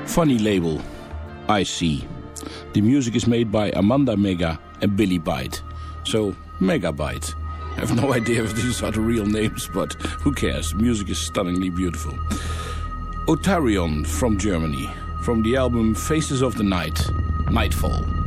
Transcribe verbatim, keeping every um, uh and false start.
Funny label, I see. The music is made by Amanda Mega and Billy Byte. So, Megabyte. I have no idea if these are the real names, but who cares? Music is stunningly beautiful. Otarion from Germany, from the album Faces of the Night, Nightfall.